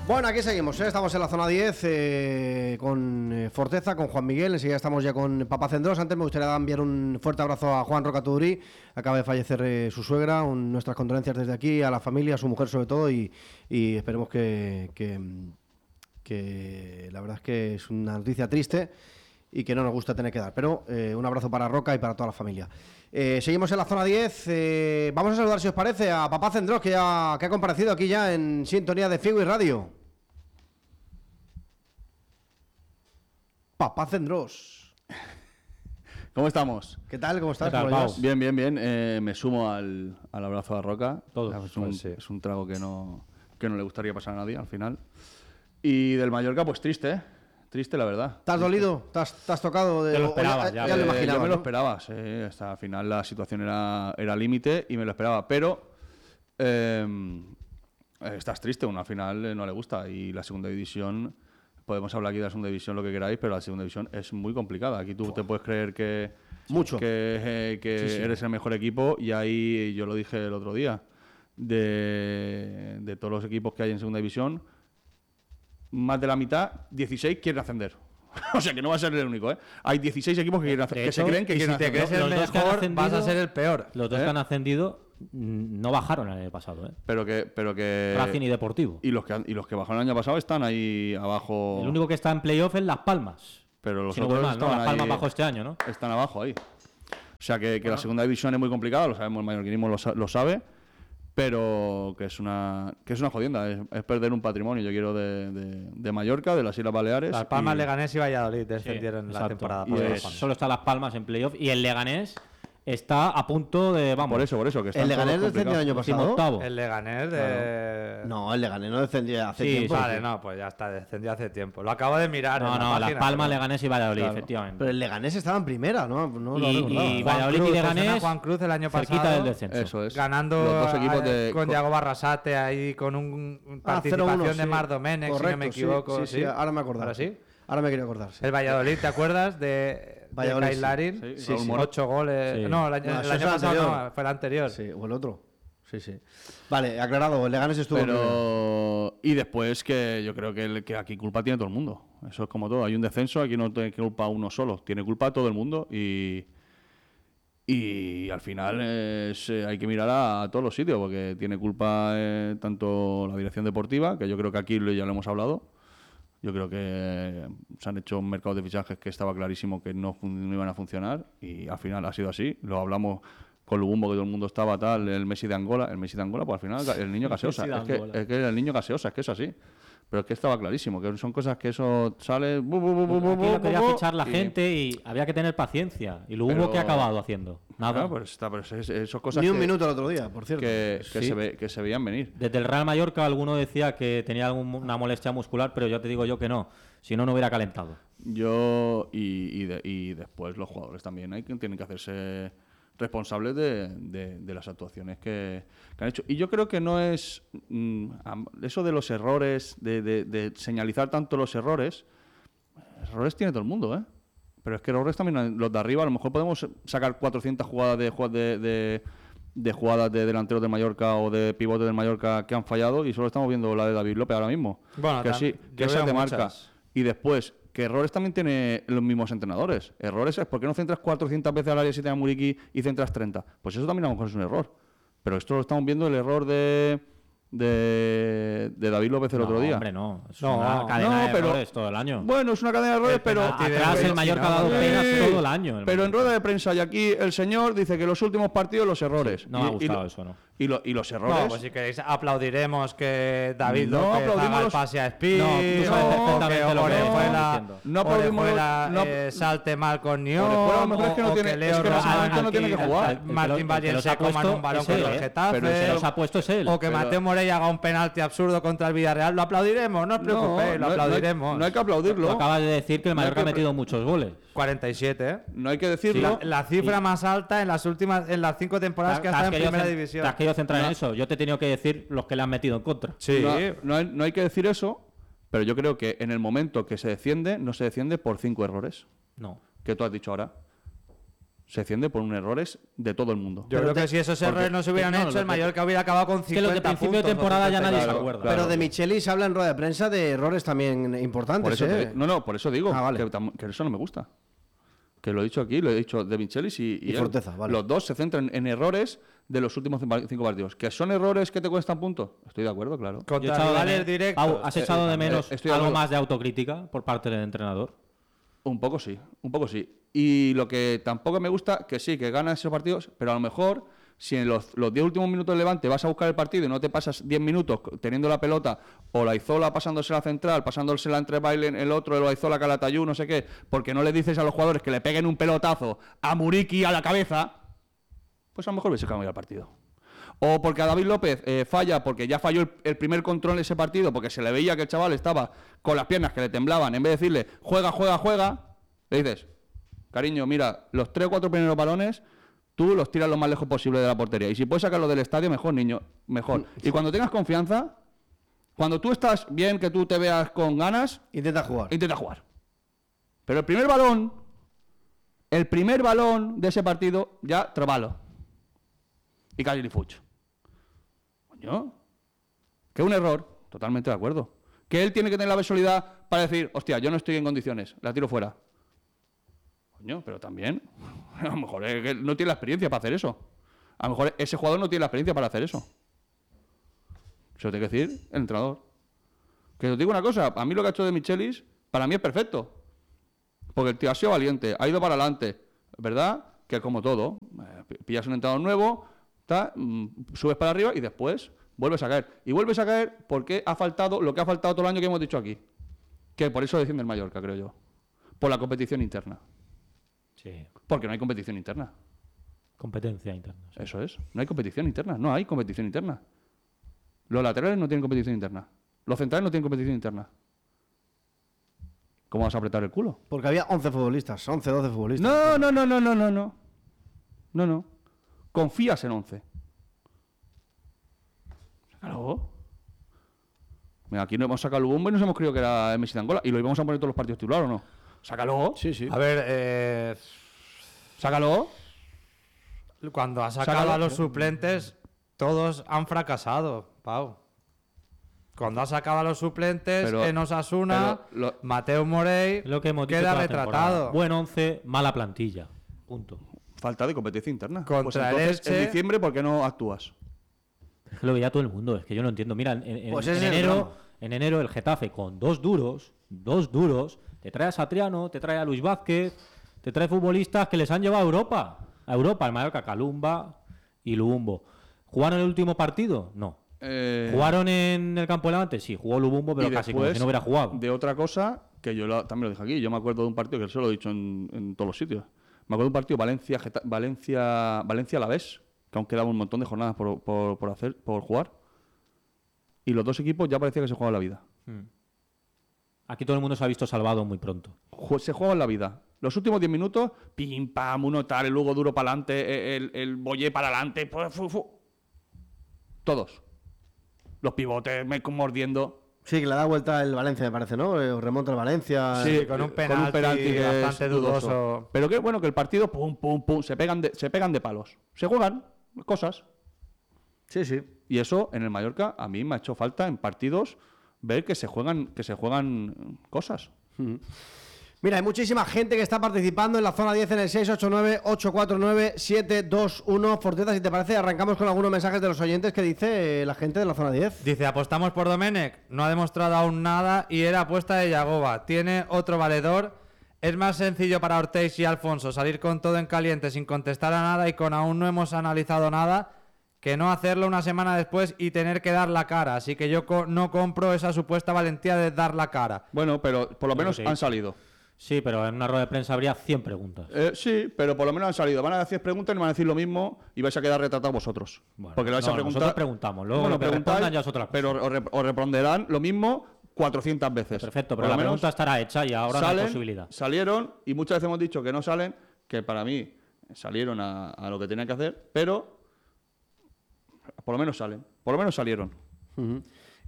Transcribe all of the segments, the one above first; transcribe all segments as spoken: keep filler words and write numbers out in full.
Bueno, aquí seguimos, ¿eh? Estamos en la zona diez eh, con eh, Forteza, con Juan Miguel. Enseguida estamos ya con Papacendrós. Antes me gustaría enviar un fuerte abrazo a Juan Roca Tudurí. Acaba de fallecer eh, su suegra. Un, nuestras condolencias desde aquí a la familia, a su mujer sobre todo. Y, y esperemos que, que, que la verdad es que es una noticia triste y que no nos gusta tener que dar. Pero eh, un abrazo para Roca y para toda la familia. Eh, seguimos en la zona diez. Eh, vamos a saludar, si os parece, a Papacendrós, que, ya, que ha comparecido aquí ya en sintonía de Figo y Radio. Papacendrós. ¿Cómo estamos? ¿Qué tal? ¿Cómo estás? ¿Qué tal, ¿Cómo Pau? Bien, bien, bien. Eh, me sumo al, al abrazo a Roca. Todos. Es un, Pues sí. es un trago que no, que no le gustaría pasar a nadie al final. Y del Mallorca, pues triste, ¿eh? Triste, la verdad. ¿Te has dolido? ¿Te has, te has tocado? De... Te lo esperabas, ya, ya, ya lo Eh, imaginaba, yo me ¿no? lo esperaba, sí. Hasta al final la situación era, era límite y me lo esperaba. Pero eh, estás triste, uno al final eh, no le gusta. Y la segunda división, podemos hablar aquí de la segunda división lo que queráis, pero la segunda división es muy complicada. Aquí tú te puedes creer que, Mucho. que, eh, que Sí, sí. eres el mejor equipo y ahí yo lo dije el otro día. De, de todos los equipos que hay en segunda división, más de la mitad, dieciséis quieren ascender. O sea que no va a ser el único, ¿eh? Hay dieciséis equipos que, quieren hacer, De que se hecho, creen que y quieren si te ascender. crees el Los dos que han mejor, ascendido- vas a ser el peor. Los dos ¿Eh? que han ascendido mm, no bajaron el año pasado, ¿eh? Pero que, pero que Racing y Deportivo. y los que han- y los que bajaron el año pasado están ahí abajo. El único que está en playoff es Las Palmas. Pero los Si no otros voy mal, ¿no? estaban Las Palmas ahí- bajó este año, ¿no? Están abajo ahí. O sea que, que la segunda división es muy complicada, lo sabemos, el mallorquinismo lo, sa- lo sabe, pero que es una que es una jodienda, es, es perder un patrimonio, yo quiero, de, de, de Mallorca, de las Islas Baleares. Las Palmas, y- Leganés y Valladolid descendieron la Exacto. temporada Y pasada. es- Solo está Las Palmas en playoff y el Leganés está a punto de, vamos, Por eso, por eso, que están ¿El Leganés todos descendió el año complicados. pasado? octavo. El Leganés de... No, el Leganés no descendía hace Sí, tiempo. Vale, no, pues ya está, descendió hace tiempo. Lo acabo de mirar. No, en la no, Las página, Palmas, pero- Leganés y Valladolid, Claro. efectivamente. Pero el Leganés estaba en primera, ¿no? No lo Y- recordaba. y Juan Valladolid Cruz, y ¿te suena Leganés Juan Cruz el año cerquita pasado, del descenso. Eso es. ganando Los dos equipos eh, de con co- Yago Barrasate ahí con un un Ah, participación cero uno, de sí. Mar Domenech, si no Correcto, me sí, equivoco. Sí, sí, ahora me acordaba. ¿Ahora sí? Ahora me quería acordar. sí. El Valladolid, ¿te acuerdas? De, Valladolid, de sí. Kyle Larin. Sí, Sí, Raúl sí. Moro. Ocho goles. Sí. No, el año, No, el eso año es pasado anterior. no, fue el anterior. Sí, o el otro. Sí, sí. Vale, aclarado, el Leganés estuvo en primera. Pero y después que yo creo que, el- que aquí culpa tiene todo el mundo. Eso es como todo. Hay un descenso, aquí no tiene culpa uno solo, tiene culpa todo el mundo y y al final es, eh, hay que mirar a, a todos los sitios porque tiene culpa eh, tanto la dirección deportiva, que yo creo que aquí lo- ya lo hemos hablado. Yo creo que se han hecho un mercado de fichajes que estaba clarísimo que no, fun- no iban a funcionar y al final ha sido así. Lo hablamos con Lubumbo, que todo el mundo estaba tal, el Messi de Angola. El Messi de Angola, pues al final el niño gaseosa. Messi de Es que, Angola. es que el niño gaseosa, es que es así. Pero es que estaba clarísimo, que son cosas que eso sale... bu, bu, bu, bu, bu, Aquí lo bu, quería bu, fichar la y- gente y había que tener paciencia. Y lo hubo Pero- que ha acabado haciendo. Nada. Claro, pues está, pero es- es- esas cosas Ni un que, minuto el otro día, por cierto. que, que Sí. se ve, que se veían venir. Desde el Real Mallorca alguno decía que tenía alguna molestia muscular, pero yo te digo yo que no. Si no, no hubiera calentado. Yo y, y, de- y después los jugadores también hay que tienen que hacerse responsables de, de- de las actuaciones que, que han hecho. Y yo creo que no es mm, am- eso de los errores, de, de- de señalizar tanto los errores. Errores tiene todo el mundo, ¿eh? Pero es que errores también hay- los de arriba. A lo mejor podemos sacar cuatrocientas jugadas de, jugad- de, de, de jugadas de delanteros del Mallorca o de pivotes del Mallorca que han fallado y solo estamos viendo la de David López ahora mismo. Bueno, que tam- sí, yo que esa veo es de marca. muchas. Y después, que errores también tiene los mismos entrenadores. Errores es ¿por qué no centras cuatrocientas veces al área si te da Muriqui y centras treinta? Pues eso también a lo mejor es un error. Pero esto lo estamos viendo el error de, de, de David López el No, otro día. Hombre, no. Es No, una cadena no, de pero- errores todo el año. Bueno, es una cadena de errores, El pero... penalti de Atrás el Messi, Mallorca no, ha dado no, penas Sí, todo el año. el Pero en Mallorca. rueda de prensa y aquí el señor dice que los últimos partidos los errores. No me ha Y- y gustado lo- eso, ¿no? Y, lo- y los errores... No, pues si queréis aplaudiremos que David No López aplaudimos haga el los- pase a Speed, No, tú sabes o perfectamente que lo que estamos Orejuela, diciendo. No aplaudimos Orejuela, los- no- eh, salte mal con Nyon, Orejuela a lo mejor es que no o tiene- que Leo es que en ese Ra- momento no aquí- tiene que jugar. El que lo- Martín el que Valle los se ha coma en puesto un balón es con él, el ¿eh? Getafe, Pero ese los ha puesto es él. o que Pero- Mateo Morella haga un penalti absurdo contra el Villarreal, lo aplaudiremos, no os preocupéis, lo no, no hay- aplaudiremos. No hay que Tú aplaudirlo. acabas de decir que el No hay Mallorca ha que- metido muchos goles. cuarenta y siete, ¿eh? No hay que La, decirlo. la cifra más alta en las últimas, en las cinco temporadas que ha Te has estado en querido primera cen- división. Te has querido centrar No. en eso. Yo te he tenido que decir los que le han metido en contra. Sí, No, no hay, no hay que decir eso, pero yo creo que en el momento que se defiende, no se defiende por cinco errores. No. Que tú has dicho ahora. se desciende por un errores de todo el mundo. Yo creo que si esos errores no se hubieran no, hecho, lo el que- Mallorca hubiera acabado con cincuenta que lo que principio de puntos, temporada ya nadie se Claro, acuerda. claro. Pero de Michelis habla en rueda de prensa de errores también Por importantes, eso te- ¿eh? no, no, por eso digo Ah, vale. que, tam- que eso no me gusta. Que lo he dicho aquí, lo he dicho de Michelis y, Y él. Forteza, vale. Los dos se centran en errores de los últimos cinco cinco partidos. ¿Que son errores que te cuestan puntos? Estoy de acuerdo, claro. Yo he Contra echado de rivales menos- directos. Pau, ¿has echado de eh, menos estoy de algo acuerdo. más de autocrítica por parte del entrenador? Un poco sí, un poco sí. Y lo que tampoco me gusta, que sí, que ganas esos partidos, pero a lo mejor, si en los los diez últimos minutos del Levante vas a buscar el partido y no te pasas diez minutos teniendo la pelota, o la Izola pasándose la central, pasándosela entre Bailen, el otro, el Izola Calatayud, no sé qué, porque no le dices a los jugadores que le peguen un pelotazo a Muriqui a la cabeza, pues a lo mejor hubiese cambiado el partido. O porque a David López eh, falla, porque ya falló el, el primer control en ese partido, porque se le veía que el chaval estaba con las piernas que le temblaban, en vez de decirle, juega, juega, juega, le dices, cariño, mira, los tres o cuatro primeros balones, tú los tiras lo más lejos posible de la portería. Y si puedes sacarlo del estadio, mejor, niño, mejor. Y cuando tengas confianza, cuando tú estás bien, que tú te veas con ganas, Intenta jugar. intenta jugar. Pero el primer balón, el primer balón de ese partido, ya trabalo. Y casi ni fucho. Coño. Que es un error, totalmente de acuerdo. Que él tiene que tener la visualidad para decir, hostia, yo no estoy en condiciones, la tiro fuera. Coño, pero también, a lo mejor es que no tiene la experiencia para hacer eso. A lo mejor ese jugador no tiene la experiencia para hacer eso. Eso tiene que decir el entrenador. Que os digo una cosa, a mí lo que ha hecho de Michelis, para mí es perfecto. Porque el tío ha sido valiente, ha ido para adelante, ¿verdad? Que como todo, eh, pillas un entrenador nuevo, ta, mm, subes para arriba y después vuelves a caer. Y vuelves a caer porque ha faltado lo que ha faltado todo el año que hemos dicho aquí. Que por eso defiende el Mallorca, creo yo. Por la competición interna. Sí. Porque no hay competición interna. Competencia interna. sí. Eso es. No hay competición interna. No hay competición interna. Los laterales no tienen competición interna. Los centrales no tienen competición interna. ¿Cómo vas a apretar el culo? Porque había once futbolistas, once, doce futbolistas. No, no, no, no, no, no, no. No, no. Confías en once. Sácalo. Mira, aquí no hemos sacado el bombo y nos hemos creído que era el Messi de Angola. Y lo íbamos a poner todos los partidos titular, ¿o no? Sácalo. Sí, sí. A ver, eh, Sácalo. cuando has sacado Sácalo. a los suplentes, todos han fracasado, Pau. Cuando has sacado a los suplentes Pero- en Osasuna, pero lo- Mateo Morey Lo que hemos dicho queda toda la temporada. retratado. Buen once, mala plantilla. Punto. Falta de competencia interna. Contra Pues el entonces, Elche- en diciembre, ¿por qué no actúas? Lo veía todo el mundo, es que yo no entiendo. Mira, en, en- Pues en ese es el enero, drama. en enero el Getafe con dos duros, dos duros, te trae a Satriano, te trae a Luis Vázquez, te trae futbolistas que les han llevado a Europa. A Europa, el Mallorca, Calumba y Lubumbo. ¿Jugaron el último partido? No. Eh, ¿Jugaron en el campo de Levante? Sí, jugó Lubumbo, pero y casi como después si no hubiera jugado. de otra cosa, que yo lo- también lo dije aquí. Yo me acuerdo de un partido, que eso lo he dicho en, en todos los sitios. Me acuerdo de un partido Valencia, Geta- Valencia, Valencia Alavés, que aún quedaba un montón de jornadas por, por, por hacer, por jugar. Y los dos equipos ya parecía que se jugaban la vida. Aquí todo el mundo se ha visto salvado muy pronto. Ju- Se jugaban la vida. Los últimos diez minutos, pim, pam, uno tal, el Lugo duro para adelante, el, el Boyé para adelante. fu- fu- fu. Todos. Los pivotes me mordiendo. Sí, que le da vuelta el Valencia, me parece, ¿no? Eh, remonta el Valencia. Sí, con un penalti que es bastante dudoso. Pero que bueno, que el partido, pum, pum, pum, se pegan de, se pegan de palos. Se juegan cosas. Sí, sí. Y eso en el Mallorca a mí me ha hecho falta en partidos ver que se juegan, que se juegan cosas. Mira, hay muchísima gente que está participando en la zona diez en el seis ocho nueve, ocho cuatro nueve, siete dos uno. Forteza, si te parece, arrancamos con algunos mensajes de los oyentes que dice eh, la gente de la zona diez. Dice, apostamos por Domenech. No ha demostrado aún nada y era apuesta de Yagoba. Tiene otro valedor. Es más sencillo para Ortiz y Alfonso salir con todo en caliente sin contestar a nada y con aún no hemos analizado nada que no hacerlo una semana después y tener que dar la cara. Así que yo co- no compro esa supuesta valentía de dar la cara. Bueno, pero por lo menos sí. han salido. Sí, pero en una rueda de prensa habría cien preguntas. Eh, sí, pero por lo menos han salido. Van a hacer preguntas y me van a decir lo mismo y vais a quedar retratados vosotros. Bueno, Porque le vais no, a preguntar. nosotros preguntamos, luego lo que preguntáis, respondan ya es otra cosa. Pero os, re- os responderán lo mismo cuatrocientas veces. Perfecto, Por pero lo la menos pregunta estará hecha y ahora no salen, hay posibilidad. Salieron y muchas veces hemos dicho que no salen, que para mí salieron a, a lo que tenían que hacer, pero por lo menos salen. Por lo menos salieron. Ujú.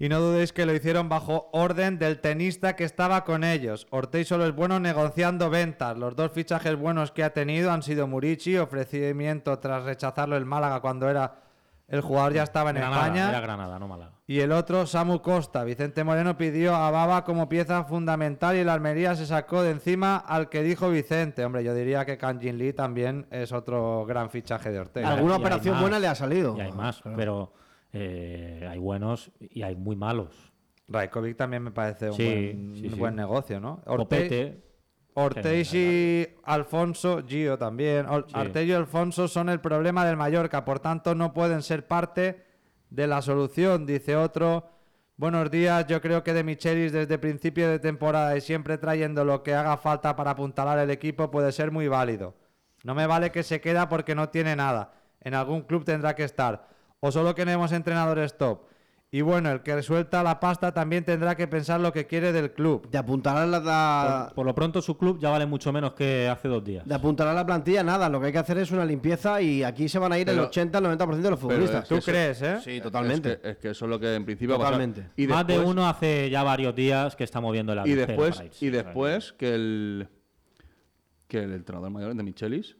Y no dudéis que lo hicieron bajo orden del tenista que estaba con ellos. Ortiz solo es bueno negociando ventas. Los dos fichajes buenos que ha tenido han sido Murici, ofrecimiento tras rechazarlo el Málaga cuando era el jugador ya estaba en Granada, España. Era Granada, no Málaga. Y el otro, Samu Costa. Vicente Moreno pidió a Baba como pieza fundamental y el Almería se sacó de encima al que dijo Vicente. Hombre, yo diría que Kang-Jin Lee también es otro gran fichaje de Ortega. Alguna Y hay operación más. buena le ha salido. Y hay más, Claro. pero eh, hay buenos y hay muy malos. Rajkovic también me parece un, Sí, buen, sí, un sí. buen negocio, ¿no? Orte- Copete. Ortiz y Alfonso, Gio también. Or- Sí. Ortiz y Alfonso son el problema del Mallorca, por tanto no pueden ser parte de la solución, dice otro. Buenos días, yo creo que De Michelis desde principio de temporada y siempre trayendo lo que haga falta para apuntalar el equipo puede ser muy válido. No me vale que se queda porque no tiene nada. En algún club tendrá que estar. O solo queremos entrenadores top. Y bueno, el que suelta la pasta también tendrá que pensar lo que quiere del club. De apuntalar la, la- Por, por lo pronto su club ya vale mucho menos que hace dos días. de apuntalar la plantilla, nada. Lo que hay que hacer es una limpieza y aquí se van a ir el Pero- ochenta al noventa por ciento de los pero futbolistas. es ¿Tú que eso- crees, eh? Sí, totalmente. Es que, es que eso es lo que en principio va a pasar. Totalmente. Y Más de después- uno hace ya varios días que está moviendo la Y después, y después que el que el entrenador mayor de Michelis,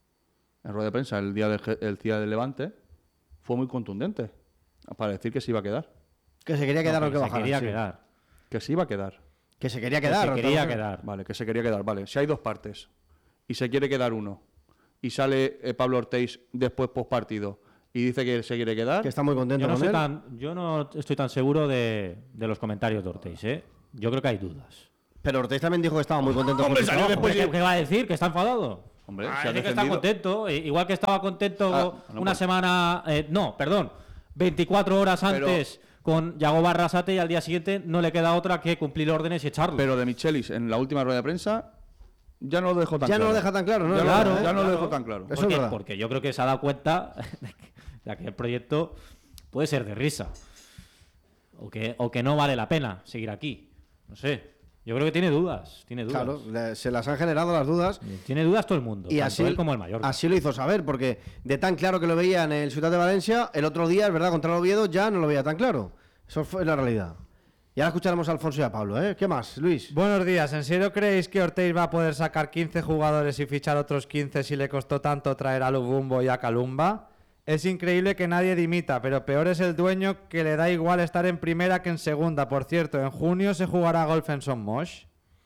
en rueda de prensa el día del, ge- el día del Levante, fue muy contundente para decir que se iba a quedar. Que se quería quedar o que se bajara. quería sí. quedar. Que se iba a quedar. Que se quería Que quedar. se otra quería cosa. quedar. Vale, que se quería quedar. Vale, si hay dos partes y se quiere quedar uno y sale eh, Pablo Ortiz después post partido y dice que se quiere quedar, Que está muy contento Yo no, con soy él. tan, yo no estoy tan seguro de, de los comentarios de Ortiz, ¿eh? Yo creo que hay dudas. Pero Ortiz también dijo que estaba muy contento Hombre, con su salió trabajo. después ¿Qué, qué va a decir? ¿Que está enfadado? hombre, Ah, se ha dice que está defendido. contento. I- Igual que estaba contento Ah, no, una pues- semana... eh, no, perdón. veinticuatro horas Pero- antes con Yago Barrasate y al día siguiente no le queda otra que cumplir órdenes y echarlo. Pero de Michelis en la última rueda de prensa ya no lo dejó tan Ya no claro. lo deja tan claro, ¿no? Ya, Claro, no, ¿eh? ya no lo Claro. dejó tan claro. Eso es porque, verdad. porque yo creo que se ha dado cuenta de que, de que el proyecto puede ser de risa. O que, o que no vale la pena seguir aquí. No sé. Yo creo que tiene dudas. Tiene dudas. Claro, le- se las han generado las dudas. Tiene dudas todo el mundo. Y tanto así, él como el Mallorca. así lo hizo saber, porque de tan claro que lo veía en el Ciudad de Valencia, el otro día, es verdad, contra el Oviedo ya no lo veía tan claro. Eso fue la realidad. Y ahora escucharemos a Alfonso y a Pablo, ¿eh? ¿Qué más, Luis? Buenos días. ¿En serio creéis que Ortiz va a poder sacar quince jugadores y fichar otros quince si le costó tanto traer a Lubumbo y a Calumba? Es increíble que nadie dimita, pero peor es el dueño que le da igual estar en primera que en segunda. Por cierto, en junio se jugará golf en Son Moix.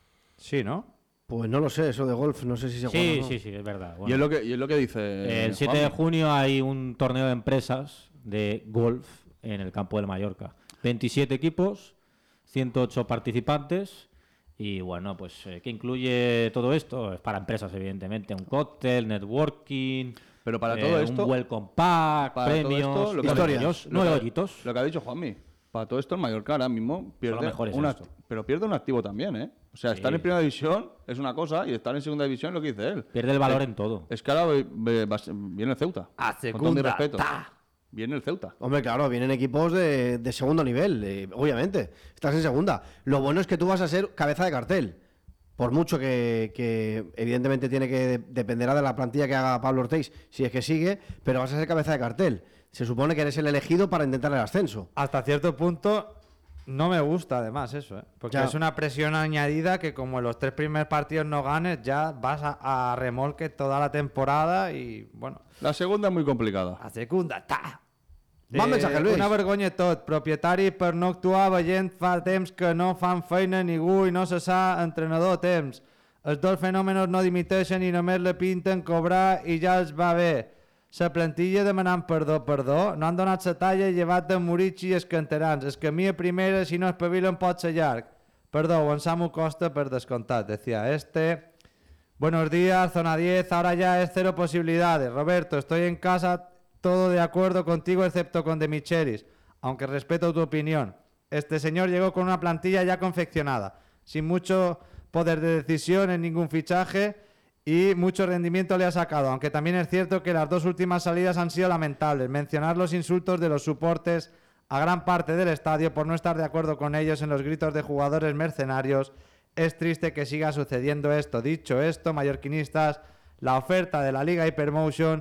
Sí, ¿no? Pues no lo sé, eso de golf, no sé si se juega. Sí, o no. sí, sí, es verdad. Y Bueno, es lo que, y es lo que dice. el siete de Juanmi. junio hay un torneo de empresas de golf en el campo del Mallorca. veintisiete equipos, ciento ocho participantes. Y bueno, pues, eh, ¿qué incluye todo esto? Es para empresas, evidentemente. Un cóctel, networking. Pero para eh, todo esto- Un welcome pack, para todo premios. esto, lo que- nueve Historias. hoyos, Lo nueve que- hoyitos. Lo que ha dicho Juanmi. Para todo esto el Mallorca ahora mismo pierde mejores un en act- esto. pero pierde un activo también, ¿eh? O sea, estar Sí. en primera división es una cosa y estar en segunda división es lo que dice él. Pierde el valor Eh, en todo. Es que ahora ve- ve- va- viene el Ceuta. A Con todo mi segunda, respeto. ta. Viene el Ceuta. Hombre, claro, vienen equipos de, de segundo nivel, eh, obviamente. Estás en segunda. Lo bueno es que tú vas a ser cabeza de cartel. Por mucho que, que evidentemente tiene que dependerá de la plantilla que haga Pablo Ortiz, si es que sigue, pero vas a ser cabeza de cartel. Se supone que eres el elegido para intentar el ascenso. Hasta cierto punto no me gusta además eso, ¿eh? Porque Ya. es una presión añadida que como en los tres primeros partidos no ganes, ya vas a, a remolque toda la temporada y bueno, La segunda es muy complicada. a segunda, ta! Bon mensaje, Luis. Una vergonya tot. Propietari per no actuar veient fa temps que no fan feina ningú i no se sa entrenador a temps. Els dos fenòmenos no dimiteixen i només le pinten cobrar i ja els va bé. La plantilla demanant perdó, perdó. No han donat la talla i llevat de Murici i els canterans. El camí a primera, si no espavilen, pot ser llarg. Perdó, en Samu Costa per descomptat, decía este. Buenos días, zona diez. Ahora ya es cero posibilidades. Roberto, estoy en casa, todo de acuerdo contigo excepto con De Michelis, aunque respeto tu opinión. Este señor llegó con una plantilla ya confeccionada, sin mucho poder de decisión en ningún fichaje y mucho rendimiento le ha sacado, aunque también es cierto que las dos últimas salidas han sido lamentables. Mencionar los insultos de los soportes a gran parte del estadio por no estar de acuerdo con ellos en los gritos de jugadores mercenarios. Es triste que siga sucediendo esto. Dicho esto, mallorquinistas, la oferta de la Liga Hypermotion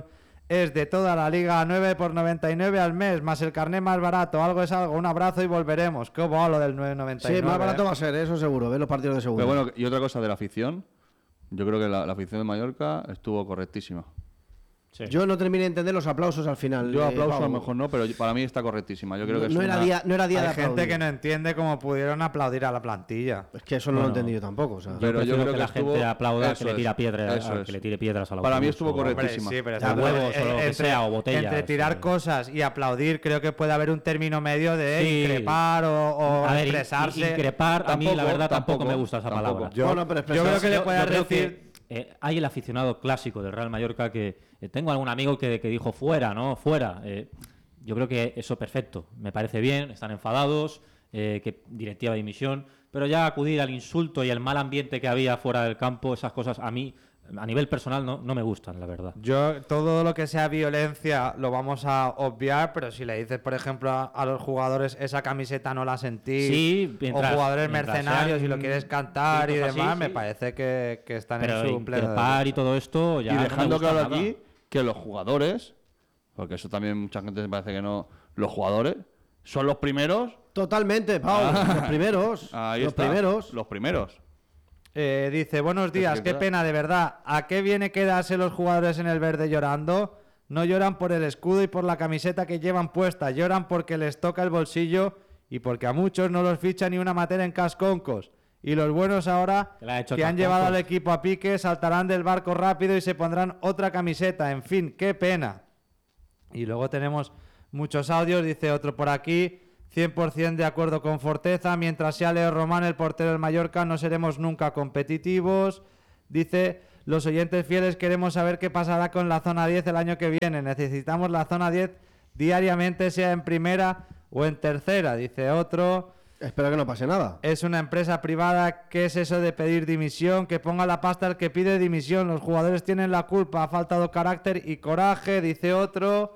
es de toda la liga, nueve por noventa y nueve al mes, más el carnet más barato. Algo es algo, un abrazo y volveremos. Qué bueno lo del nueve noventa y nueve. Sí, más barato ¿eh? va a ser, eso seguro, ver los partidos de segunda. Pero bueno, y otra cosa de la afición, yo creo que la, la afición de Mallorca estuvo correctísima. Sí. Yo no terminé de entender los aplausos al final. Yo eh, aplauso Pau. a lo mejor no, pero para mí está correctísima. Yo creo no, que es no era una- día, no era día Hay de gente aplaudir. que no entiende cómo pudieron aplaudir a la plantilla. Es que eso no lo he Bueno. entendido tampoco. O sea. Pero Yo yo prefiero creo que, que la estuvo- gente aplauda eso que le, es, tira piedra, eso a- es. que le tire piedras al Para mí autobús estuvo o- correcto. Hombre, sí, pero Ya, está- huevos o lo que entre, sea, o botellas, entre tirar sí. cosas y aplaudir, creo que puede haber un término medio de Sí. increpar o, o A ver, in- expresarse. increpar, a mí la Tampoco, verdad tampoco, tampoco, me gusta esa tampoco. palabra. Yo, Bueno, pero yo creo expresarse- que le Yo- puedes yo creo decir. que, eh, hay el aficionado clásico del Real Mallorca que eh, tengo algún amigo que, que dijo fuera, ¿no? Fuera. Eh, yo creo que eso perfecto. Me parece bien, están enfadados, eh, que directiva de dimisión, pero ya acudir al insulto y el mal ambiente que había fuera del campo, esas cosas a mí, a nivel personal, no, no me gustan, la verdad. Yo, todo lo que sea violencia lo vamos a obviar, pero si le dices, por ejemplo, a, a los jugadores esa camiseta no la sentí, Sí, o mientras- jugadores mientras mercenarios sean y lo quieres cantar y gritos demás, así, me sí. parece que, que están Pero en su pleno increpar y derecho. todo esto ya Y no me dejando gusta claro nada. aquí que los jugadores, porque eso también mucha gente me parece que no, los jugadores son los primeros. Totalmente, Pau. Ah. Los primeros. Ahí los está, primeros. Los primeros. Eh, dice, buenos días, que qué entrar. pena, de verdad. ¿A qué viene quedarse los jugadores en el verde llorando? No lloran por el escudo y por la camiseta que llevan puesta, lloran porque les toca el bolsillo y porque a muchos no los ficha ni una matera en casconcos. Y los buenos ahora, Que la ha hecho que han casconcos. llevado al equipo a pique, saltarán del barco rápido y se pondrán otra camiseta. En fin, qué pena. Y luego tenemos muchos audios, dice otro por aquí. cien por ciento de acuerdo con Forteza. Mientras sea Leo Román el portero del Mallorca, no seremos nunca competitivos. Dice, los oyentes fieles queremos saber qué pasará con la zona diez el año que viene. Necesitamos la zona diez diariamente, sea en primera o en tercera. Dice otro. Espero que no pase nada. Es una empresa privada. ¿Qué es eso de pedir dimisión? Que ponga la pasta el que pide dimisión. Los jugadores tienen la culpa. Ha faltado carácter y coraje. Dice otro.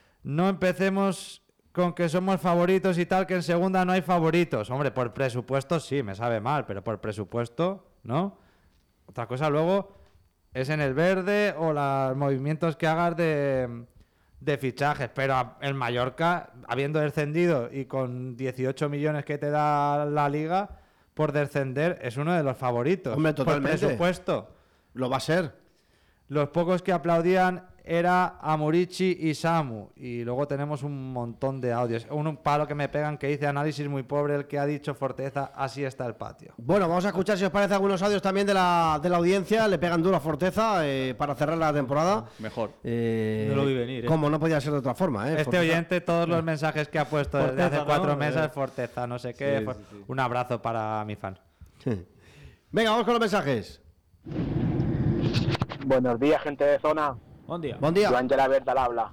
No empecemos con que somos favoritos y tal, que en segunda no hay favoritos. Hombre, por presupuesto sí, me sabe mal, pero por presupuesto, ¿no? Otra cosa luego es en el verde o los movimientos que hagas de, de fichajes. Pero a- el Mallorca, habiendo descendido y con dieciocho millones que te da la liga por descender, es uno de los favoritos. Hombre, totalmente. Por presupuesto. Lo va a ser. Los pocos que aplaudían era Amurici y Samu. Y luego tenemos un montón de audios. Un, un palo que me pegan que dice análisis muy pobre el que ha dicho Forteza, así está el patio. Bueno, vamos a escuchar si os parece algunos audios también de la, de la audiencia. Le pegan duro a Forteza eh, para cerrar la temporada. Mejor. Eh, No lo vi venir, ¿eh? Como no podía ser de otra forma, ¿eh? Este Forteza. oyente, todos los mensajes que ha puesto desde Forteza, hace cuatro ¿no? meses, Eh. Forteza, no sé qué. Sí, for- sí, sí. Un abrazo para mi fan. Venga, vamos con los mensajes. Buenos días, gente de zona. Buen día. Buen día. Joan Gerard al habla.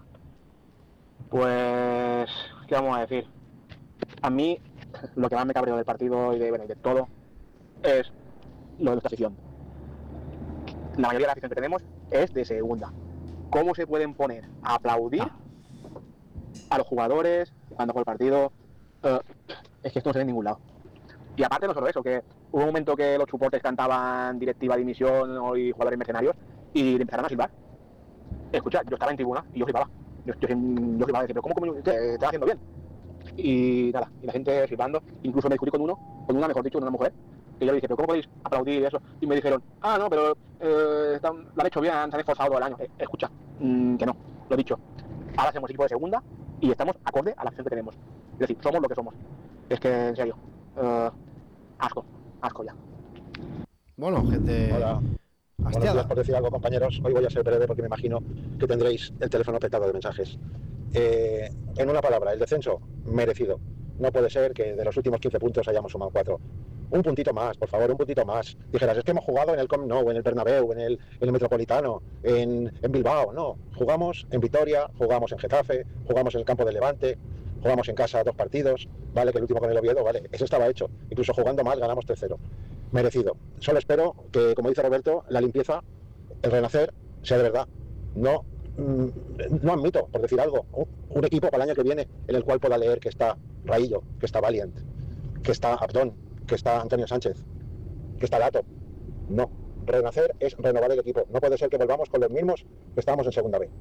Pues, ¿qué vamos a decir? A mí, lo que más me cabreó del partido y de, bueno, y de todo es lo de nuestra afición. La mayoría de la afición que tenemos es de segunda. ¿Cómo se pueden poner a aplaudir a los jugadores cuando juega el partido? Eh, es que esto no se ve en ningún lado. Y aparte no solo eso, que hubo un momento que los soportes cantaban directiva dimisión o y jugadores mercenarios y le empezaron a silbar. Escucha, yo estaba en tribuna y yo flipaba. Yo, yo, yo flipaba, decía, pero ¿cómo coño te estás haciendo bien? Y nada, y la gente flipando. Incluso me discutí con uno, con una, mejor dicho, con una mujer, que yo le dije, pero ¿cómo podéis aplaudir y eso? Y me dijeron, ah, no, pero eh, están, lo han hecho bien, se han esforzado todo el año. Eh, escucha, mmm, que no, lo dicho. Ahora somos equipo de segunda y estamos acorde a la afición que tenemos. Es decir, somos lo que somos. Es que, en serio, eh, asco, asco ya. Bueno, gente Hola. Buenos hastiada. días, por decir algo, compañeros. Hoy voy a ser breve porque me imagino que tendréis el teléfono petado de mensajes. Eh, en una palabra, el descenso, merecido. No puede ser que de los últimos quince puntos hayamos sumado cuatro. Un puntito más, por favor, un puntito más. Dijeras, es que hemos jugado en el Camp Nou, en el Bernabéu, en el, en el Metropolitano, en, en Bilbao. No, jugamos en Vitoria, jugamos en Getafe, jugamos en el campo de Levante, jugamos en casa dos partidos, vale, que el último con el Oviedo, vale, eso estaba hecho. Incluso jugando mal ganamos tres cero. Merecido. Solo espero que, como dice Roberto, la limpieza, el renacer, sea de verdad. No, mm, no admito, por decir algo, un, un equipo para el año que viene en el cual pueda leer que está Raillo, que está Valiant, que está Abdón, que está Antonio Sánchez, que está Lato. No. Renacer es renovar el equipo. No puede ser que volvamos con los mismos que estábamos en segunda B.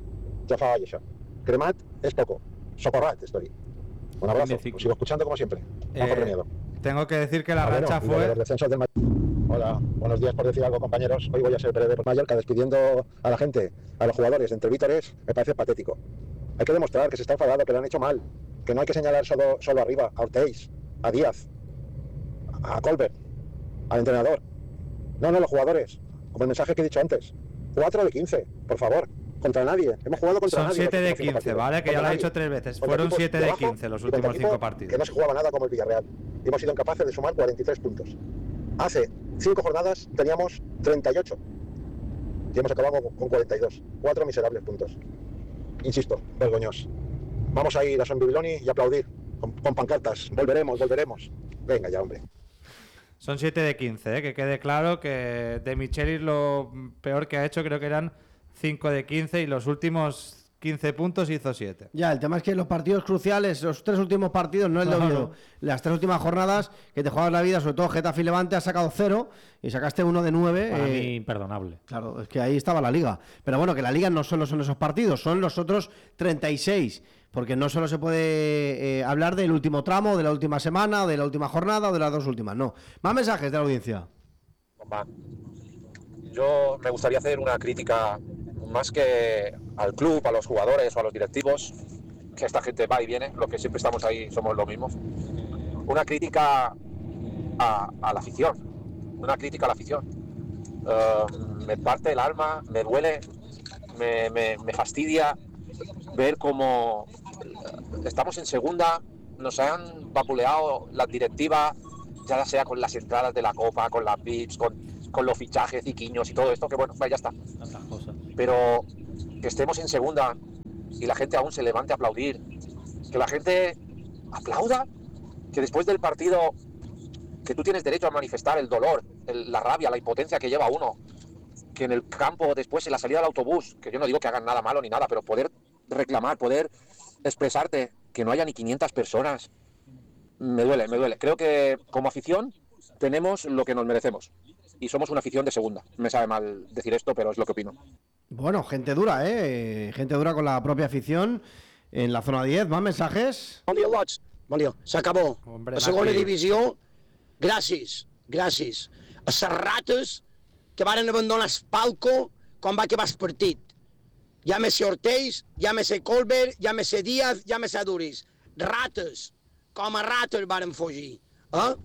ja fa i això. Cremat és poco, socorrat estoy. Un abrazo, os sigo escuchando como siempre. Juanjo Premiado. Tengo que decir que la Ah, racha bueno, y de fue... los descensos del Madrid. Hola, buenos días por decir algo, compañeros. Hoy voy a ser breve por Mallorca despidiendo a la gente, a los jugadores, entre vítores, me parece patético. Hay que demostrar que se está enfadado, que lo han hecho mal, que no hay que señalar solo, solo arriba, a Ortiz, a Díaz, a Colbert, al entrenador. No, no, los jugadores, como el mensaje que he dicho antes. cuatro de quince, por favor, contra nadie. Hemos jugado contra Son nadie. siete de los últimos quince, cinco ¿vale? Que ya partidos. lo he Contra dicho nadie. tres veces. Contra Fueron equipos siete de de abajo quince los y contra últimos equipos cinco partidos. Que no se jugaba nada como el Villarreal. Y hemos sido incapaces de sumar cuarenta y tres puntos. Hace cinco jornadas teníamos treinta y ocho. Y hemos acabado con cuarenta y dos. Cuatro miserables puntos. Insisto, vergoñoso. Vamos a ir a San Bibiloni y aplaudir con, con pancartas. Volveremos, volveremos. Venga ya, hombre. Son siete de quince, ¿eh? Que quede claro que de Michelis lo peor que ha hecho creo que eran cinco de quince y los últimos quince puntos hizo siete. Ya, el tema es que los partidos cruciales, los tres últimos partidos, no el de Oviedo, las tres últimas jornadas que te juegas la vida, sobre todo Getafe y Levante, has sacado cero y sacaste uno de nueve. Para eh, mí, imperdonable. Claro, es que ahí estaba la liga. Pero bueno, que la liga no solo son esos partidos, son los otros treinta y seis. Porque no solo se puede eh, hablar del último tramo, de la última semana, o de la última jornada, o de las dos últimas. No. Más mensajes de la audiencia. Bomba. Yo me gustaría hacer una crítica más que al club, a los jugadores o a los directivos, que esta gente va y viene, los que siempre estamos ahí somos los mismos. Una crítica a, a la afición. Una crítica a la afición. Uh, me parte el alma, me duele, me, me, me fastidia ver cómo estamos en segunda, nos han vapuleado la directiva, ya sea con las entradas de la Copa, con las V I Ps, con, con los fichajes, Ziquiños y todo esto, que bueno, ya está. Tantas cosas. Pero que estemos en segunda y la gente aún se levante a aplaudir, que la gente aplauda, que después del partido, que tú tienes derecho a manifestar el dolor, el, la rabia, la impotencia que lleva uno, que en el campo después, en la salida del autobús, que yo no digo que hagan nada malo ni nada, pero poder reclamar, poder expresarte, que no haya ni quinientas personas, me duele, me duele. Creo que como afición tenemos lo que nos merecemos y somos una afición de segunda. Me sabe mal decir esto, pero es lo que opino. Bueno, gente dura, ¿eh? Gente dura con la propia afición en la zona diez. ¿Más mensajes? Bon dia, Lots. Bon dia. S'acabó. Hombre, La segona Maki. divisió, gràcies, gràcies a les rates que varen abandonar el palco quan va acabar el partit. Llámese Ortiz, llámese Colbert, llámese Díaz, llámese Duris. Rates, com a rates varen fugir. Eh?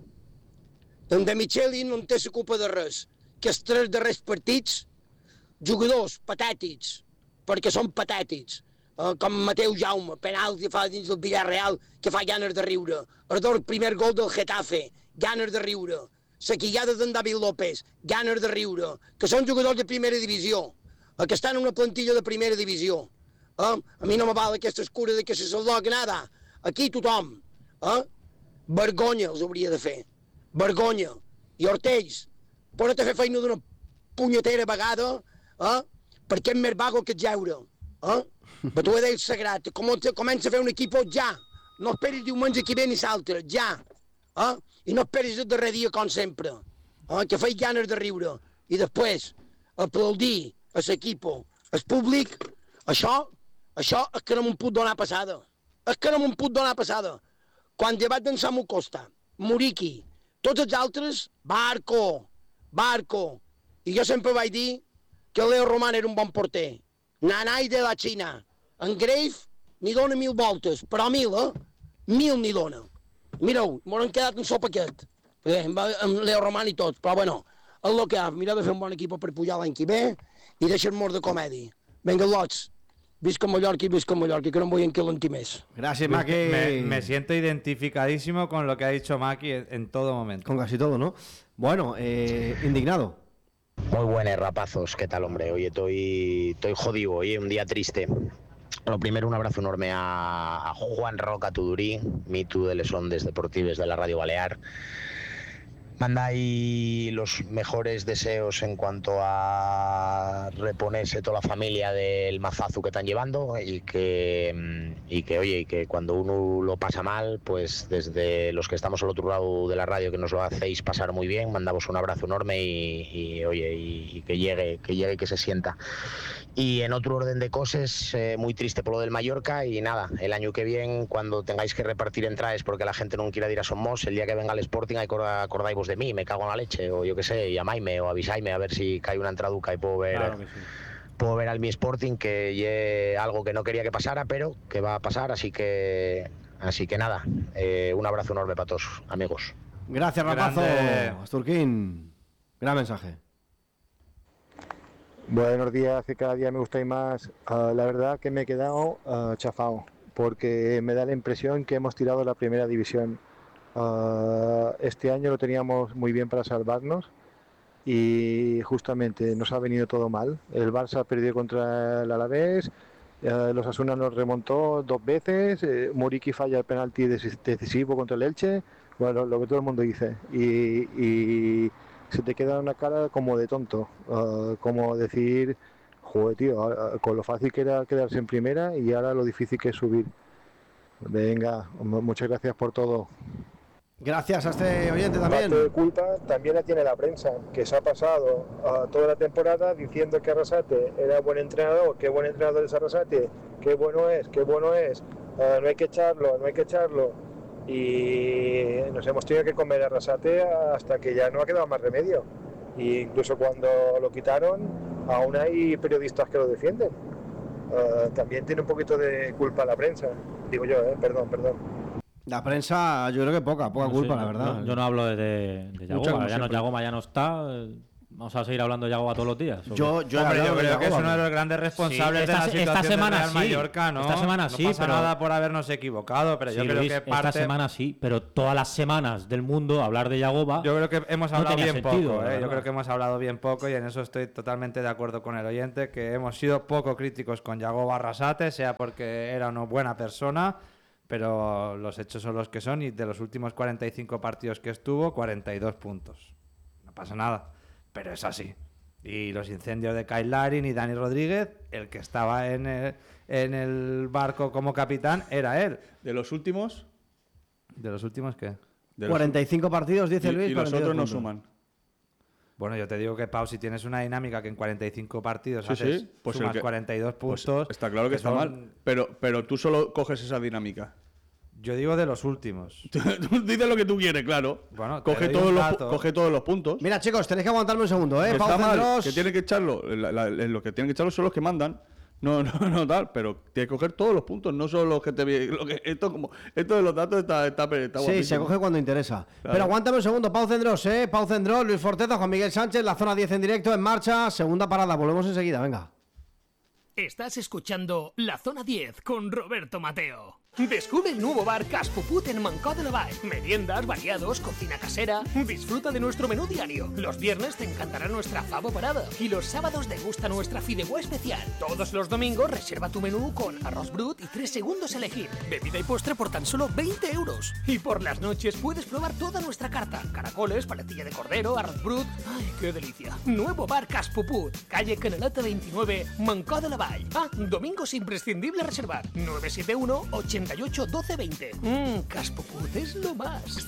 En De Micheli no en té la culpa de res, que els tres darrers partits, jugadors patètics, perquè són patètics, eh, com Mateu Jaume, penal que fa dins del Villarreal, que fa ganes de riure, el primer gol del Getafe, ganes de riure, la quillada d'en David López, ganes de riure, que són jugadors de primera divisió, eh, que estan en una plantilla de primera divisió. Eh? A mi no me val aquesta escura de que se salva nada. Aquí tothom. Eh? Vergonya els hauria de fer. Vergonya. I Ortiz, posa't a fer feina d'una punyetera vegada, eh? perquè és més vago que el jeure. Eh? Però tu ho he dit sagrat, comença, comença a fer un equip ja. No esperis diumenge que ve ni l'altre, ja. Eh? I no esperis el darrer dia com sempre. Eh? Que feis ganes de riure. I després, aplaudir a l'equip, al públic, això, això és que no me'n puc donar passada. És que no me'n puc donar passada. Quan llevat d'en Samu Costa, Muriqui, tots els altres, Barco, Barco. I jo sempre vaig dir que Leo Román era un bon porter. Nanai de la Xina. En Grave n'hi dona mil voltes, però mil, eh? Mil n'hi dona. Mireu, m'ho han quedat un sol paquet. Eh, amb Leo Román i tots, però bueno, és el que ha. Mira de fer un bon equip per pujar l'any que ve i deixar-nos de comèdia. Vinga, lots. Visca Mallorca y visca Mallorca, que no voy en que lo entimes. Gracias, Maki. Me, me siento identificadísimo con lo que ha dicho Maki en, en todo momento. Con casi todo, ¿no? Bueno, eh, indignado. Muy buenas, rapazos. ¿Qué tal, hombre? Oye, estoy, estoy jodido, oye, un día triste. Lo primero, un abrazo enorme a, a Juan Roca Tudurí, mito de les ondes deportives de la Radio Balear. Mandáis los mejores deseos en cuanto a reponerse toda la familia del mazazo que están llevando y que, y que oye, y que cuando uno lo pasa mal, pues desde los que estamos al otro lado de la radio, que nos lo hacéis pasar muy bien, mandamos un abrazo enorme y, y oye, y, y que llegue, que llegue y que se sienta. Y en otro orden de cosas, eh, muy triste por lo del Mallorca y nada, el año que viene, cuando tengáis que repartir entradas porque la gente no quiera ir a Somos, el día que venga el Sporting, acordáis vos de mí, me cago en la leche, o yo qué sé, llamáisme o avisáisme a ver si cae una entraduca y puedo ver, Claro que sí. puedo ver al mi Sporting, que es algo que no quería que pasara, pero que va a pasar, así que, así que nada, eh, un abrazo enorme para todos, amigos. Gracias, Rapazo. Grande. Asturquín. Gran mensaje. Buenos días, que cada día me gustáis más. Uh, la verdad que me he quedado uh, chafado, porque me da la impresión que hemos tirado la primera división. Uh, este año lo teníamos muy bien para salvarnos y justamente nos ha venido todo mal. El Barça perdió contra el Alavés, uh, los Osasuna nos remontó dos veces, eh, Muriqui falla el penalti decisivo contra el Elche, bueno, lo que todo el mundo dice. Y... y se te queda una cara como de tonto, uh, como decir, joder tío, uh, con lo fácil que era quedarse en primera y ahora lo difícil que es subir. Venga, muchas gracias por todo. Gracias a este oyente también. Parte de culpa también la tiene la prensa, que se ha pasado uh, toda la temporada diciendo que Arrasate era buen entrenador, qué buen entrenador es Arrasate, qué bueno es, qué bueno es, uh, no hay que echarlo, no hay que echarlo. Y nos hemos tenido que comer a Arrasate hasta que ya no ha quedado más remedio. E incluso cuando lo quitaron, aún hay periodistas que lo defienden. Uh, también tiene un poquito de culpa la prensa, digo yo, ¿eh? perdón, perdón. La prensa, yo creo que poca, poca No culpa, sé, la yo- verdad. no- yo no hablo de, de, de Mucha, como Yagoba. Ya no, siempre. Yagoba ya no está. eh, Vamos a seguir hablando de Yagoba todos los días. ¿o qué? Yo, yo he Hombre, yo hablado de creo que es Yagoba, uno de pero- los grandes responsables Sí, de la esta- esta situación semana del Real sí. Mallorca, ¿no? Esta semana no sí, pasa pero- nada por habernos equivocado, pero yo Sí, creo Luis, que parte... esta semana sí, pero todas las semanas del mundo hablar de Yagoba. Yo creo que hemos No hablado tenía bien sentido, poco, la ¿eh? Yo verdad. creo que hemos hablado bien poco y en eso estoy totalmente de acuerdo con el oyente, que hemos sido poco críticos con Yagoba Arrasate, sea porque era una buena persona, pero los hechos son los que son y de los últimos cuarenta y cinco partidos que estuvo, cuarenta y dos puntos. No pasa nada, pero es así. Y los incendios de Kyle Larin y Dani Rodríguez, el que estaba en el, en el barco como capitán era él. De los últimos, ¿De los últimos qué? de los- cuarenta y cinco partidos, dice y, Luis. y los cuarenta y dos otros no puntos. suman. Bueno, yo te digo que, Pau, si tienes una dinámica que en cuarenta y cinco partidos Sí, haces, sí, pues el sumas que- cuarenta y dos Pues puntos... está claro que, está son- mal. Pero, pero tú solo coges esa dinámica. Yo digo de los últimos. Tú dices lo que tú quieres, claro. Bueno, te coge, doy todos un los, pu- dato. coge todos los puntos. Mira, chicos, tenéis que aguantarme un segundo, ¿eh? No Pau está mal, Centros. que tiene que echarlo. La- la- lo que tienen que echarlo son los que mandan. No, no, no tal, pero tienes que coger todos los puntos, no solo los que te vi- lo que esto como esto de los datos está está, está Sí, guapísimo. se coge cuando interesa. Claro. Pero aguántame un segundo, Pau Cendros, ¿eh? Pau Cendros, Luis Forteza, Juan Miguel Sánchez, la zona diez en directo, en marcha, segunda parada, volvemos enseguida, venga. Estás escuchando La Zona diez con Roberto Mateo. Descubre el nuevo bar Caspuput en Mancó de la Vall. Meriendas, variados, cocina casera. Disfruta de nuestro menú diario. Los viernes te encantará nuestra favo parada. Y los sábados degusta nuestra fideuà especial. Todos los domingos reserva tu menú con arroz brut y tres segundos a elegir. Bebida y postre por tan solo veinte euros. Y por las noches puedes probar toda nuestra carta. Caracoles, paletilla de cordero, arroz brut. ¡Ay, qué delicia! Nuevo bar Caspuput. Calle Canaleta veintinueve, Mancó de la Vall. Ah, domingos imprescindible reservar. nueve siete uno, ochenta y ocho, doce, veinte. Mmm, Caspuput es lo más.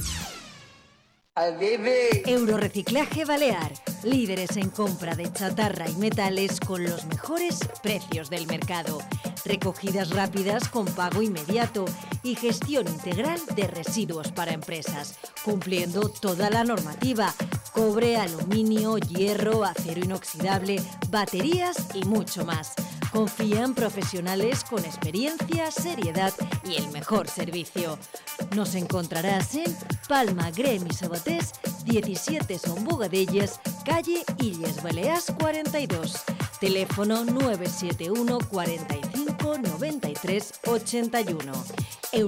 Eurorreciclaje Balear, líderes en compra de chatarra y metales con los mejores precios del mercado. Recogidas rápidas con pago inmediato y gestión integral de residuos para empresas, cumpliendo toda la normativa: cobre, aluminio, hierro, acero inoxidable, baterías y mucho más. Confían profesionales con experiencia, seriedad y el mejor servicio. Nos encontrarás en Palma, Grem y Sabatés, diecisiete Son Bogadellas, calle Illes Balears cuarenta y dos. Teléfono nueve siete uno, cuarenta y cinco, noventa y tres, ochenta y uno.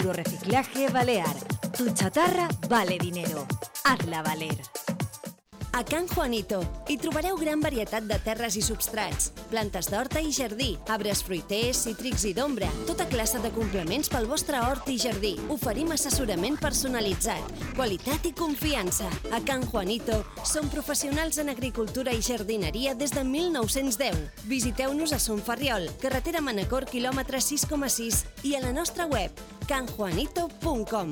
Eurorreciclaje Balear. Tu chatarra vale dinero. Hazla valer. A Can Juanito hi trobareu gran varietat de terres i substrats, plantes d'horta i jardí, arbres fruiters, cítrics i d'ombra, tota classe de complements pel vostre hort i jardí. Oferim assessorament personalitzat, qualitat i confiança. A Can Juanito som professionals en agricultura i jardineria des de mil nou-cents deu. Visiteu-nos a Son Ferriol, carretera Manacor, quilòmetre sis coma sis i a la nostra web can juanito punt com.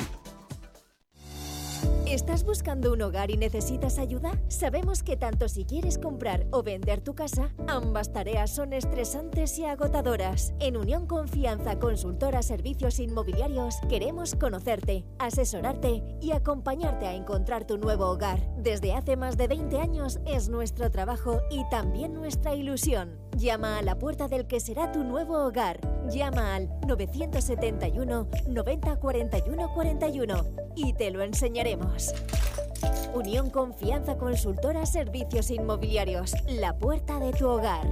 ¿Estás buscando un hogar y necesitas ayuda? Sabemos que tanto si quieres comprar o vender tu casa, ambas tareas son estresantes y agotadoras. En Unión Confianza Consultora Servicios Inmobiliarios queremos conocerte, asesorarte y acompañarte a encontrar tu nuevo hogar. Desde hace más de veinte años es nuestro trabajo y también nuestra ilusión. Llama a la puerta del que será tu nuevo hogar. Llama al nueve siete uno, noventa, cuarenta y uno, cuarenta y uno y te lo enseñaremos. Unión Confianza Consultora Servicios Inmobiliarios, la puerta de tu hogar.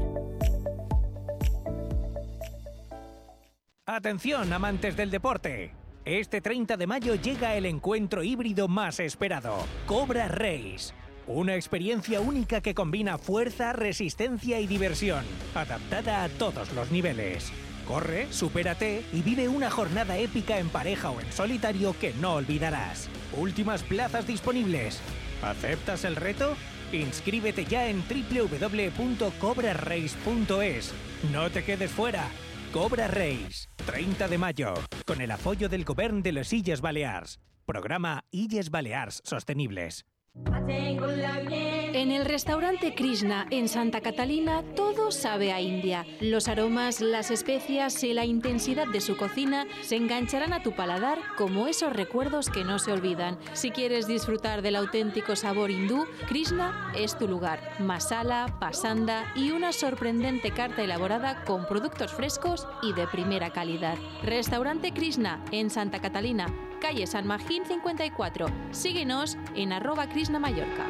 Atención, amantes del deporte. Este treinta de mayo llega el encuentro híbrido más esperado, Cobra Race. Una experiencia única que combina fuerza, resistencia y diversión, adaptada a todos los niveles. Corre, supérate y vive una jornada épica en pareja o en solitario que no olvidarás. Últimas plazas disponibles. ¿Aceptas el reto? Inscríbete ya en doble u doble u doble u punto cobra race punto es. No te quedes fuera. Cobra Race, treinta de mayo, con el apoyo del Govern de les Illes Balears. Programa Illes Balears Sostenibles. En el restaurante Krishna en Santa Catalina todo sabe a India. Los aromas, las especias y la intensidad de su cocina se engancharán a tu paladar como esos recuerdos que no se olvidan. Si quieres disfrutar del auténtico sabor hindú, Krishna es tu lugar. Masala, pasanda y una sorprendente carta elaborada con productos frescos y de primera calidad. Restaurante Krishna en Santa Catalina, calle San Magín cincuenta y cuatro. Síguenos en arroba Krishna Mallorca.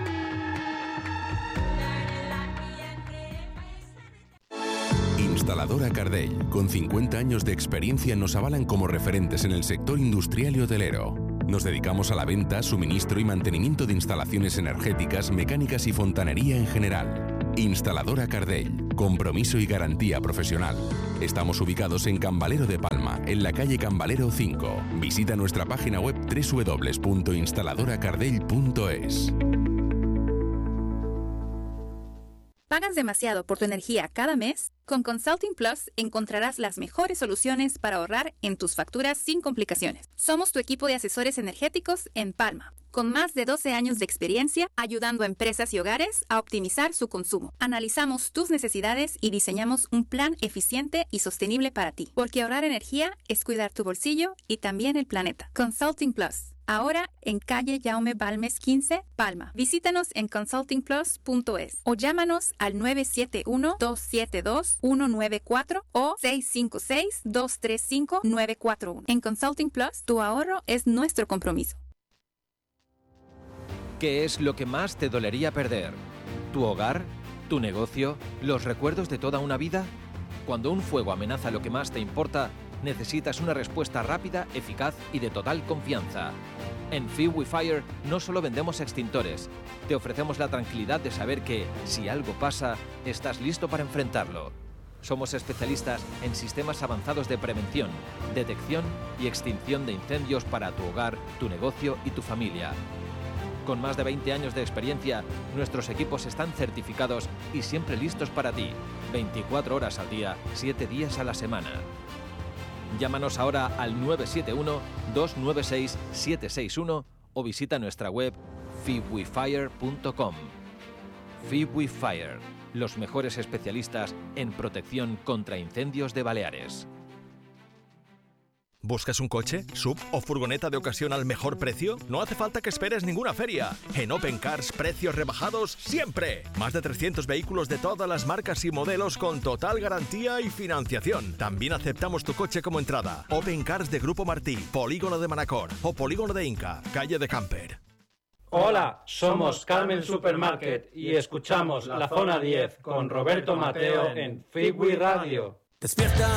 Instaladora Cardell, con cincuenta años de experiencia, nos avalan como referentes en el sector industrial y hotelero. Nos dedicamos a la venta, suministro y mantenimiento de instalaciones energéticas, mecánicas y fontanería en general. Instaladora Cardell, compromiso y garantía profesional. Estamos ubicados en Can Valero de Palma, en la calle Can Valero cinco. Visita nuestra página web doble u doble u doble u punto instaladora cardell punto es. ¿Pagas demasiado por tu energía cada mes? Con Consulting Plus encontrarás las mejores soluciones para ahorrar en tus facturas sin complicaciones. Somos tu equipo de asesores energéticos en Palma, con más de doce años de experiencia ayudando a empresas y hogares a optimizar su consumo. Analizamos tus necesidades y diseñamos un plan eficiente y sostenible para ti, porque ahorrar energía es cuidar tu bolsillo y también el planeta. Consulting Plus. Ahora en calle Jaume Balmes quince, Palma. Visítanos en consulting plus punto es o llámanos al nueve siete uno, dos siete dos, uno nueve cuatro o seis cinco seis, dos tres cinco, nueve cuatro uno. En Consulting Plus, tu ahorro es nuestro compromiso. ¿Qué es lo que más te dolería perder? ¿Tu hogar? ¿Tu negocio? ¿Los recuerdos de toda una vida? Cuando un fuego amenaza lo que más te importa, necesitas una respuesta rápida, eficaz y de total confianza. En FeeWeFire no solo vendemos extintores, te ofrecemos la tranquilidad de saber que, si algo pasa, estás listo para enfrentarlo. Somos especialistas en sistemas avanzados de prevención, detección y extinción de incendios para tu hogar, tu negocio y tu familia. Con más de veinte años de experiencia, nuestros equipos están certificados y siempre listos para ti, veinticuatro horas al día, siete días a la semana. Llámanos ahora al nueve siete uno, dos nueve seis, siete seis uno o visita nuestra web feewefire punto com. FeeWeFire, los mejores especialistas en protección contra incendios de Baleares. ¿Buscas un coche, sub o furgoneta de ocasión al mejor precio? No hace falta que esperes ninguna feria. En Open Cars, precios rebajados siempre. Más de trescientos vehículos de todas las marcas y modelos con total garantía y financiación. También aceptamos tu coche como entrada. Open Cars de Grupo Martí, Polígono de Manacor o Polígono de Inca, calle de Camper. Hola, somos Carmen Supermarket y escuchamos La Zona diez con Roberto Mateo en FeeWe Radio. Despierta,